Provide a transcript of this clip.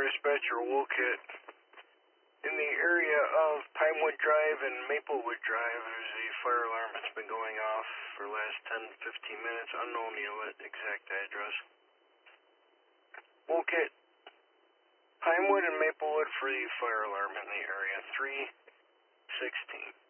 Dispatcher Wolcott. In the area of Pinewood Drive and Maplewood Drive, there's a fire alarm that's been going off for the last 10-15 minutes. Unknown yet exact address. Wolcott, Pinewood and Maplewood for the fire alarm in the area. 316.